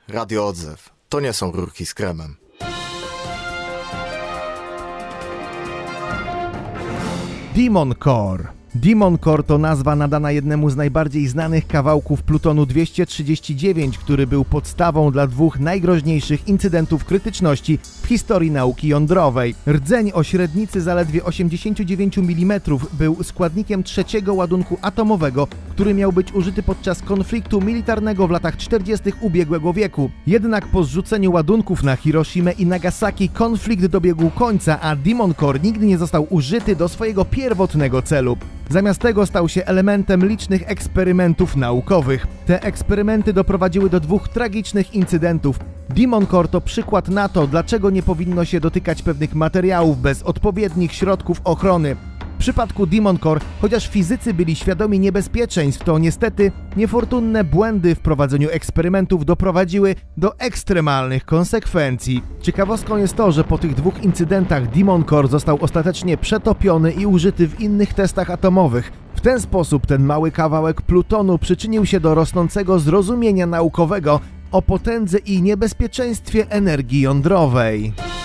Radio Odzew. To nie są rurki z kremem. Demon Core. Demon Core to nazwa nadana jednemu z najbardziej znanych kawałków plutonu 239, który był podstawą dla dwóch najgroźniejszych incydentów krytyczności w historii nauki jądrowej. Rdzeń o średnicy zaledwie 89 mm był składnikiem trzeciego ładunku atomowego, który miał być użyty podczas konfliktu militarnego w latach 40. ubiegłego wieku. Jednak po zrzuceniu ładunków na Hiroshimę i Nagasaki konflikt dobiegł końca, a Demon Core nigdy nie został użyty do swojego pierwotnego celu. Zamiast tego stał się elementem licznych eksperymentów naukowych. Te eksperymenty doprowadziły do dwóch tragicznych incydentów. Demon Core to przykład na to, dlaczego nie powinno się dotykać pewnych materiałów bez odpowiednich środków ochrony. W przypadku Demon Core, chociaż fizycy byli świadomi niebezpieczeństw, to niestety niefortunne błędy w prowadzeniu eksperymentów doprowadziły do ekstremalnych konsekwencji. Ciekawostką jest to, że po tych dwóch incydentach Demon Core został ostatecznie przetopiony i użyty w innych testach atomowych. W ten sposób ten mały kawałek plutonu przyczynił się do rosnącego zrozumienia naukowego o potędze i niebezpieczeństwie energii jądrowej.